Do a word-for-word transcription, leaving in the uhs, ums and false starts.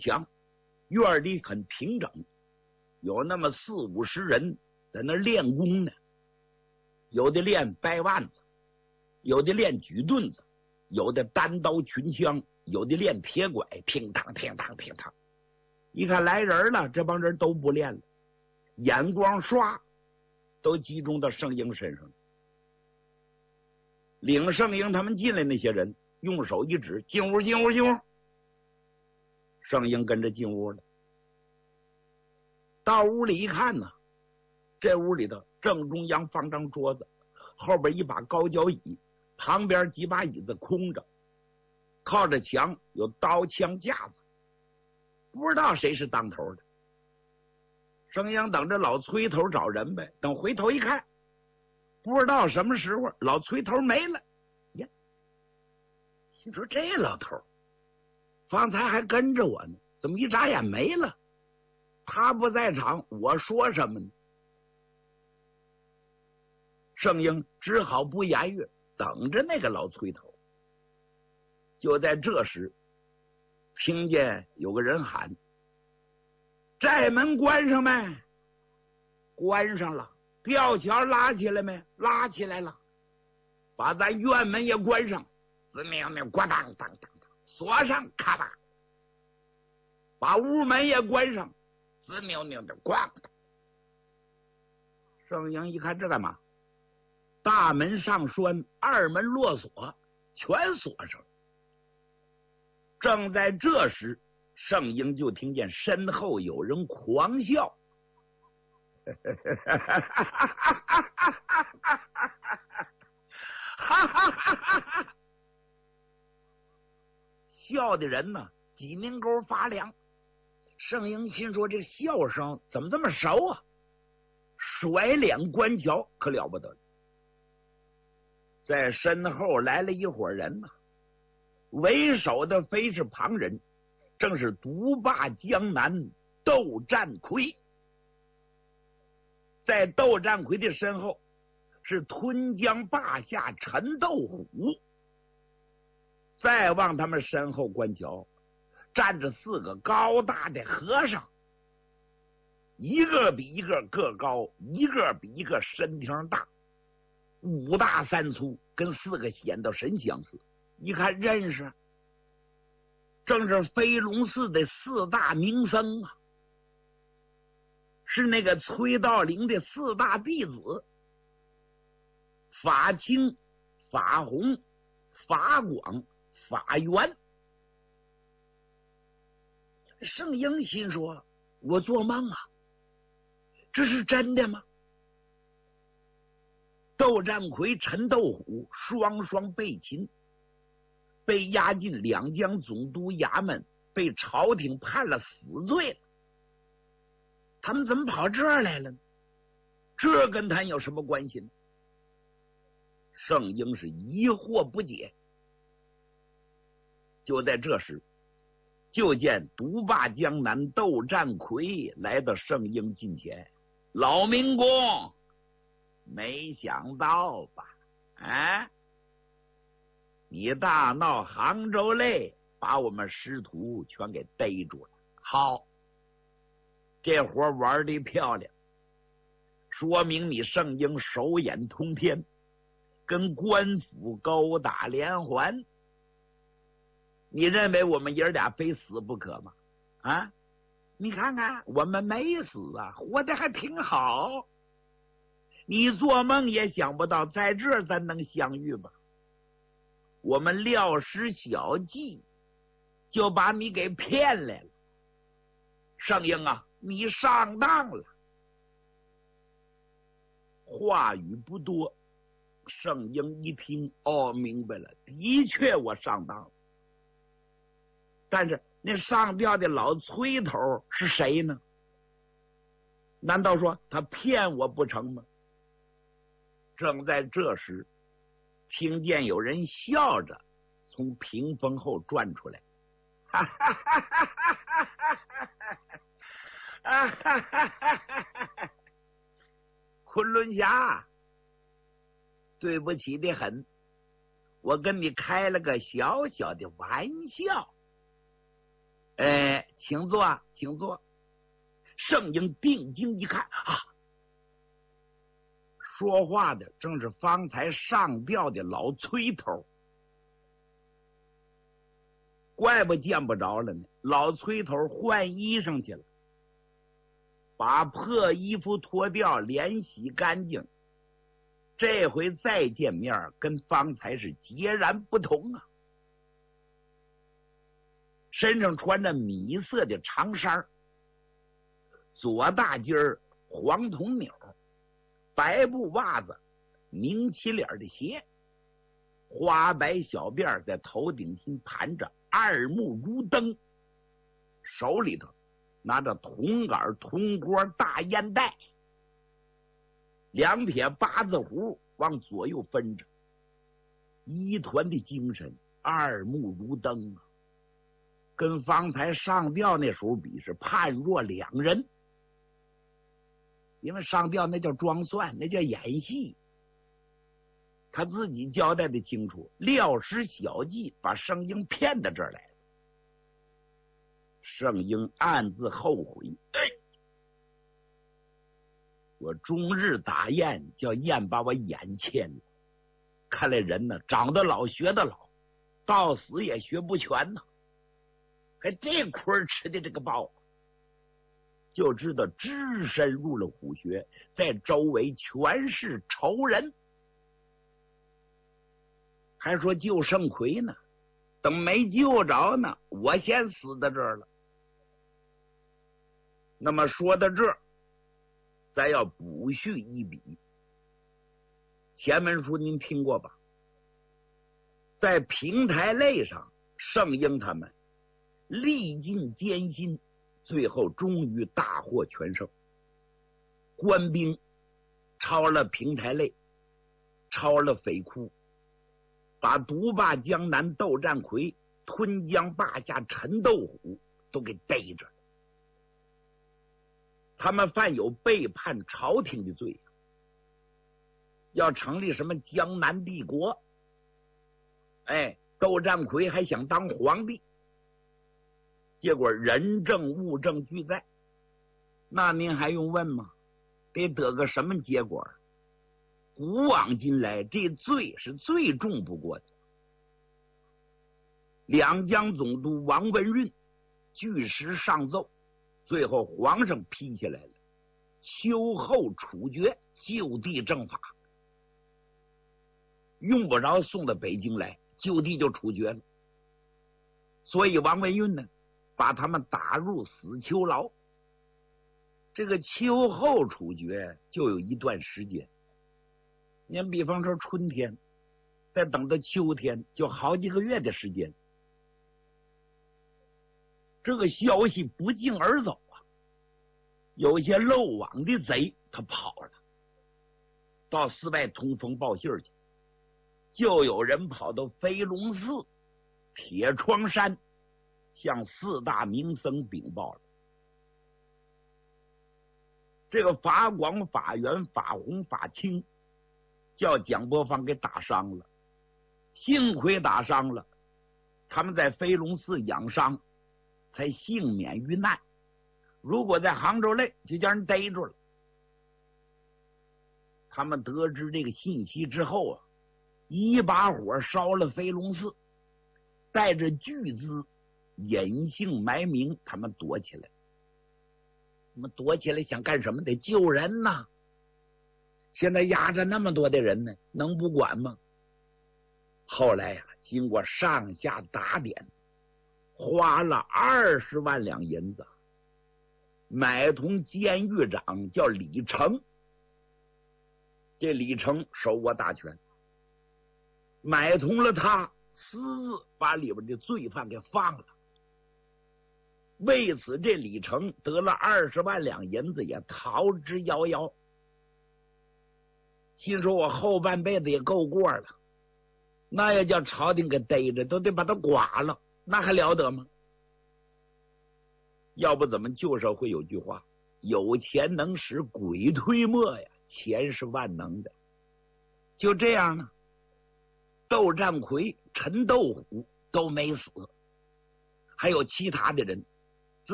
墙，院里很平整，有那么四五十人在那练功呢，有的练掰腕子，有的练举盾子，有的单刀群枪，有的练铁拐，乒当乒当乒当。一看来人了，这帮人都不练了，眼光刷都集中到圣婴身上。领圣婴他们进来那些人用手一指，进屋进屋进屋。圣婴跟着进屋了。到屋里一看呢，这屋里头正中央放张桌子，后边一把高脚椅，旁边几把椅子空着，靠着墙有刀枪架子，不知道谁是当头的。圣婴等着老崔头找人呗，等回头一看，不知道什么时候老崔头没了呀，心说这老头方才还跟着我呢，怎么一眨眼没了？他不在场，我说什么呢？圣婴只好不言语，等着那个老崔头。就在这时，听见有个人喊：“寨门关上没？”关上了。吊桥拉起来没？拉起来了。把咱院门也关上，滋喵喵，咣当当当，锁上，咔吧。把屋门也关上，滋喵喵的，咣当。圣婴一看这干嘛？大门上栓，二门落锁，全锁上。正在这时，圣婴就听见身后有人狂笑。笑的人呢，几นิ้沟发凉。圣婴心说：“这笑声怎么这么熟啊？”甩脸观瞧，可了不得了。在身后来了一伙人呢，为首的非是旁人，正是独霸江南窦战魁。在窦战魁的身后是吞江霸下陈斗虎，再往他们身后观瞧，站着四个高大的和尚，一个比一个个高，一个比一个身挺大，五大三粗，跟四个显道神相似。一看认识，正是飞龙寺的四大名僧啊，是那个崔道陵的四大弟子：法清、法弘、法广、法源。圣婴心说：“我做梦啊，这是真的吗？”窦战魁、陈斗虎双双被擒，被押进两江总督衙门，被朝廷判了死罪了。他们怎么跑这儿来了呢？这跟他有什么关系呢？圣婴是疑惑不解。就在这时，就见独霸江南窦战魁来到圣婴近前：“老民公，没想到吧？啊，你大闹杭州内，把我们师徒全给逮住了。好，这活玩得漂亮，说明你圣婴手眼通天，跟官府勾打连环。你认为我们爷俩非死不可吗？啊，你看看我们没死啊，活得还挺好。你做梦也想不到在这儿咱能相遇吧？我们料施小计，就把你给骗来了。圣婴啊，你上当了。话语不多，圣婴一听，哦，明白了，的确我上当了。但是那上吊的老崔头是谁呢？难道说他骗我不成吗？正在这时，听见有人笑着从屏风后转出来，哈哈哈哈哈哈哈哈哈！昆仑侠，对不起的很，我跟你开了个小小的玩笑。呃， 请坐，请坐。圣婴定睛一看啊，说话的正是方才上吊的老崔头，怪不见不着了呢。老崔头换衣裳去了，把破衣服脱掉，脸洗干净。这回再见面，跟方才是截然不同啊！身上穿着米色的长衫，左大襟儿黄铜纽，白布袜子，明起脸的鞋，花白小辫在头顶心盘着，二目如灯，手里头拿着铜杆铜锅大烟袋，两撇八字胡往左右分着，一团的精神，二目如灯啊！跟方才上吊那时候比是判若两人。因为上吊那叫装蒜，那叫演戏。他自己交代的清楚，料施小计，把圣婴骗到这儿来了。圣婴暗自后悔，哎，我终日打雁，叫雁把我眼牵了。看来人呢，长得老学得老，到死也学不全呢。还这亏吃的这个包，就知道只身入了虎穴，在周围全是仇人。还说救圣魁呢，等没救着呢，我先死在这儿了。那么说到这儿，咱要补叙一笔。前文书您听过吧？在平台类上，圣婴他们历尽艰辛，最后终于大获全胜。官兵抄了平台类，抄了匪窟，把独霸江南窦战魁、吞江霸下陈斗虎都给逮着了。他们犯有背叛朝廷的罪，要成立什么江南帝国。哎，窦战魁还想当皇帝，结果人证物证俱在，那您还用问吗？得得个什么结果？古往今来，这罪是最重不过的。两江总督王文运据实上奏，最后皇上批下来了，秋后处决，就地正法，用不着送到北京来，就地就处决了。所以王文运呢，把他们打入死囚牢。这个秋后处决就有一段时间，您比方说春天，再等到秋天，就好几个月的时间。这个消息不胫而走啊，有些漏网的贼他跑了，到寺外通风报信去，就有人跑到飞龙寺、铁窗山，向四大名僧禀报了。这个法广、法源、法弘、法清叫蒋伯方给打伤了，幸亏打伤了，他们在飞龙寺养伤，才幸免于难。如果在杭州内，就叫人逮住了。他们得知这个信息之后啊，一把火烧了飞龙寺，带着巨资隐姓埋名，他们躲起来。他们躲起来想干什么？得救人呐！现在压着那么多的人呢，能不管吗？后来呀、啊，经过上下打点，花了二十万两银子，买通监狱长叫李成。这李成手握大权，买通了他，私自把里边的罪犯给放了。为此，这李成得了二十万两银子，也逃之夭夭。心说我后半辈子也够过了，那也叫朝廷给逮着，都得把他剐了，那还了得吗？要不怎么旧社会有句话，有钱能使鬼推磨呀，钱是万能的。就这样呢，窦战魁、陈斗虎都没死，还有其他的人